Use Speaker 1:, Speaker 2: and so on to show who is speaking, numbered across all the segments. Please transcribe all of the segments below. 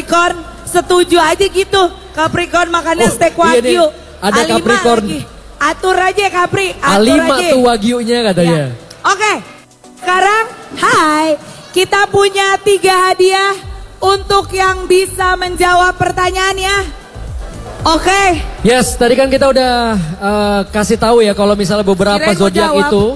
Speaker 1: Capricorn setuju aja gitu. Capricorn makannya steak wagyu.
Speaker 2: Iya, ada
Speaker 1: A5
Speaker 2: Capricorn.
Speaker 1: lagi. Atur aja Capri,
Speaker 2: A5
Speaker 1: aja.
Speaker 2: tuh wagyunya katanya.
Speaker 1: Ya. Oke, sekarang kita punya 3 hadiah untuk yang bisa menjawab pertanyaannya. Oke.
Speaker 2: Yes, tadi kan kita udah kasih tahu ya kalau misalnya beberapa
Speaker 1: Kirain mau
Speaker 2: zodiak
Speaker 1: jawab.
Speaker 2: itu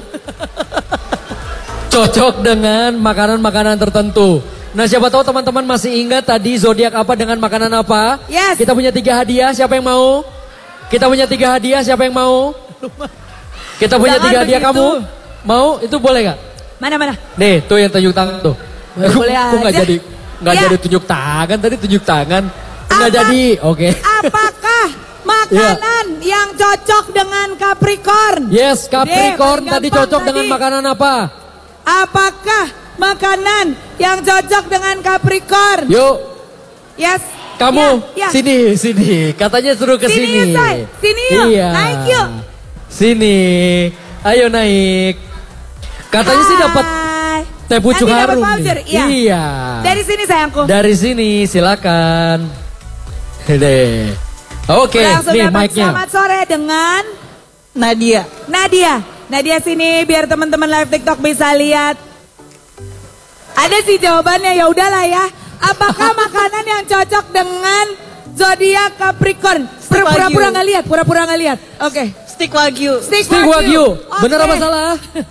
Speaker 2: cocok dengan makanan-makanan tertentu. Nah, siapa tahu teman-teman masih ingat tadi zodiak apa dengan makanan apa?
Speaker 1: Yes.
Speaker 2: Kita punya 3 hadiah, siapa yang mau? Kita punya 3 hadiah, siapa yang mau? Kita punya
Speaker 1: Jangan
Speaker 2: 3 hadiah,
Speaker 1: begitu.
Speaker 2: kamu mau? Itu boleh gak?
Speaker 1: Mana?
Speaker 2: Nih, tuh yang tunjuk tangan tuh.
Speaker 1: Boleh
Speaker 2: Kok nggak
Speaker 1: aja.
Speaker 2: nggak
Speaker 1: Ya.
Speaker 2: jadi tunjuk tangan, tadi tunjuk tangan. Nggak
Speaker 1: Apa-
Speaker 2: jadi, oke.
Speaker 1: Apakah makanan yang cocok dengan Capricorn?
Speaker 2: Yes, Capricorn
Speaker 1: paling
Speaker 2: tadi
Speaker 1: gampang
Speaker 2: cocok dengan
Speaker 1: tadi.
Speaker 2: makanan apa?
Speaker 1: Apakah makanan yang cocok dengan Capricorn?
Speaker 2: Yuk,
Speaker 1: Yes.
Speaker 2: kamu
Speaker 1: Ya.
Speaker 2: sini. Katanya suruh ke
Speaker 1: Sini,
Speaker 2: sini.
Speaker 1: Say. Sini yuk.
Speaker 2: Iya.
Speaker 1: Naik yuk.
Speaker 2: Sini. Ayo naik. Katanya sih dapat
Speaker 1: Hai.
Speaker 2: teh pucuk
Speaker 1: Nanti dapat
Speaker 2: harum
Speaker 1: voucher,
Speaker 2: nih.
Speaker 1: iya.
Speaker 2: Iya.
Speaker 1: Dari sini sayangku.
Speaker 2: Dari sini, silakan. Deh. Oke,
Speaker 1: Langsung
Speaker 2: nih
Speaker 1: dapat
Speaker 2: mic-nya.
Speaker 1: selamat sore dengan
Speaker 3: Nadia.
Speaker 1: Nadia sini biar teman-teman live TikTok bisa lihat. Ada sih jawabannya, ya udahlah ya. Apakah makanan yang cocok dengan zodiak Capricorn? Pura-pura nggak lihat, pura-pura nggak lihat. Oke.
Speaker 3: Stick Wagyu.
Speaker 1: Steak
Speaker 2: Steak Wagyu.
Speaker 1: Oke.
Speaker 2: Bener apa salah?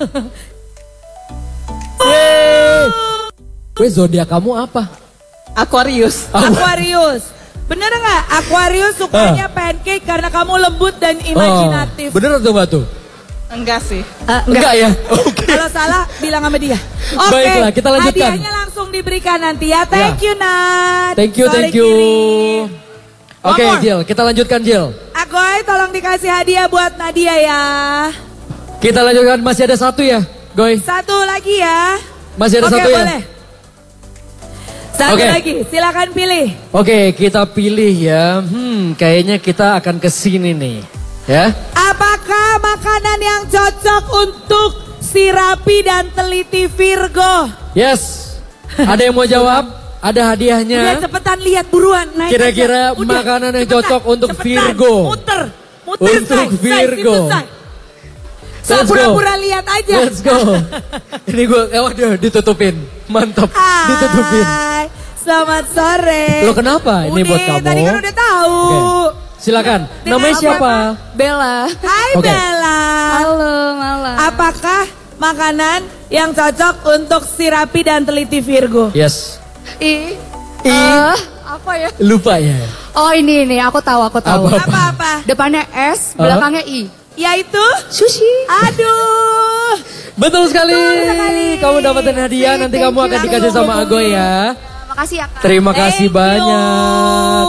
Speaker 2: Yeay. Weh, zodiak kamu apa?
Speaker 3: Aquarius.
Speaker 1: Aquarius. Bener nggak? Aquarius sukanya pancake karena kamu lembut dan imajinatif.
Speaker 2: Bener tuh Mbak tuh?
Speaker 3: Enggak sih.
Speaker 2: Enggak ya? Oke.
Speaker 1: Kalau salah bilang sama dia. Oke.
Speaker 2: Baiklah, kita lanjutkan.
Speaker 1: Hadiahnya langsung diberikan nanti ya. Thank you Nat.
Speaker 2: Thank you,
Speaker 1: Sorry,
Speaker 2: thank you.
Speaker 1: kirim.
Speaker 2: Oke,
Speaker 1: One more.
Speaker 2: Jill, kita lanjutkan Jill.
Speaker 1: Agoy tolong dikasih hadiah buat Nadia ya.
Speaker 2: Kita lanjutkan, masih ada 1 ya, Goy?
Speaker 1: Satu lagi ya.
Speaker 2: Masih ada
Speaker 1: Oke,
Speaker 2: 1 ya?
Speaker 1: boleh. Satu
Speaker 2: Oke.
Speaker 1: lagi, silakan pilih.
Speaker 2: Oke, kita pilih ya. Kayaknya kita akan ke sini nih. Ya.
Speaker 1: Apakah makanan yang cocok untuk si rapi dan teliti Virgo?
Speaker 2: Yes. Ada yang mau jawab? Ada hadiahnya.
Speaker 1: Udah cepetan lihat buruan. Naik
Speaker 2: Kira-kira
Speaker 1: aja. Udah,
Speaker 2: makanan yang
Speaker 1: cepetan,
Speaker 2: cocok untuk
Speaker 1: cepetan.
Speaker 2: Virgo.
Speaker 1: Muter
Speaker 2: Untuk
Speaker 1: say,
Speaker 2: Virgo.
Speaker 1: situ, say. So
Speaker 2: Let's go.
Speaker 1: pura-pura lihat aja.
Speaker 2: Let's go. Ini gue, waduh, ditutupin. Mantap, ditutupin.
Speaker 1: Hai, selamat sore.
Speaker 2: Lo kenapa? Ini buat kamu.
Speaker 1: Tadi kan udah tahu.
Speaker 2: Oke. Silakan.
Speaker 1: Dengan
Speaker 2: Namanya
Speaker 1: apa?
Speaker 2: siapa?
Speaker 3: Bella.
Speaker 1: Hai
Speaker 2: Oke.
Speaker 1: Bella.
Speaker 3: Halo, malam.
Speaker 1: Apakah makanan yang cocok untuk si rapi dan teliti Virgo?
Speaker 2: Yes.
Speaker 3: Apa ya?
Speaker 2: Lupa ya.
Speaker 4: Oh ini aku tahu.
Speaker 2: Apa?
Speaker 1: Apa-apa?
Speaker 4: Depannya S, belakangnya I.
Speaker 1: Yaitu
Speaker 4: Sushi.
Speaker 1: aduh.
Speaker 2: Betul sekali.
Speaker 1: sekali.
Speaker 2: Kamu dapetin hadiah. Nanti
Speaker 1: Thank
Speaker 2: kamu
Speaker 1: you.
Speaker 2: akan dikasih sama Agoy ya.
Speaker 4: Makasih ya Kak.
Speaker 2: Terima kasih
Speaker 1: Thank you.
Speaker 2: banyak.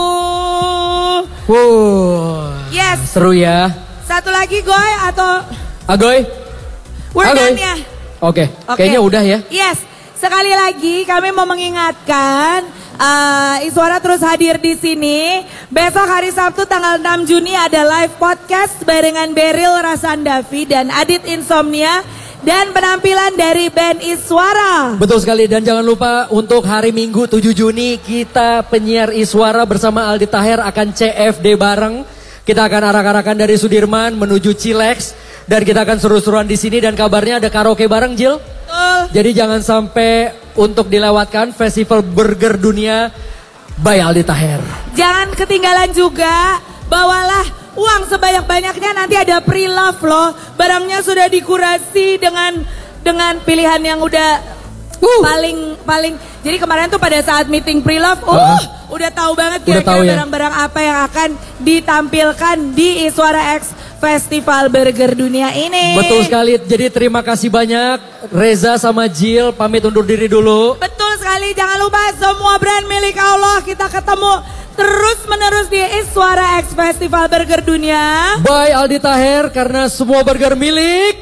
Speaker 1: Yes.
Speaker 2: Seru ya.
Speaker 1: Satu lagi Goy atau
Speaker 2: Agoy.
Speaker 1: we're
Speaker 2: Agoy.
Speaker 1: done ya?
Speaker 2: Oke.
Speaker 1: Oke.
Speaker 2: Kayaknya udah ya.
Speaker 1: Yes. Sekali lagi kami mau mengingatkan Iswara terus hadir di sini. Besok hari Sabtu tanggal 6 Juni ada live podcast barengan Beril Rasandavi dan Adit Insomnia dan penampilan dari band Iswara.
Speaker 2: Betul sekali, dan jangan lupa untuk hari Minggu 7 Juni kita penyiar Iswara bersama Aldi Taher akan CFD bareng. Kita akan arak-arakan dari Sudirman menuju Cilex dan kita akan seru-seruan di sini, dan kabarnya ada karaoke bareng, Jill.
Speaker 1: Betul.
Speaker 2: Jadi jangan sampai untuk dilewatkan Festival Burger Dunia by Aldi Taher.
Speaker 1: Jangan ketinggalan juga, bawalah uang sebanyak-banyaknya, nanti ada pre-love loh. Barangnya sudah dikurasi dengan pilihan yang udah paling. Jadi kemarin tuh pada saat meeting pre-love, udah tahu banget
Speaker 2: Udah tahu
Speaker 1: kira-kira
Speaker 2: ya.
Speaker 1: barang-barang apa yang akan ditampilkan di Iswara X Festival Burger Dunia ini.
Speaker 2: Betul sekali, jadi terima kasih banyak Reza sama Jill, pamit undur diri dulu.
Speaker 1: Betul sekali, jangan lupa semua brand milik Allah kita ketemu terus menerus di Iswara X Festival Burger Dunia.
Speaker 2: By Aldi Taher, karena semua burger milik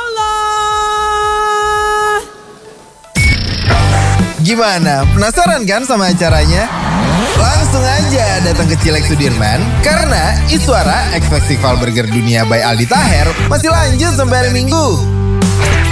Speaker 1: Allah.
Speaker 5: Gimana? Penasaran kan sama acaranya? Langsung aja datang ke Cilex Sudirman karena Iswara X Festival Burger Dunia by Aldi Taher masih lanjut sampai hari Minggu.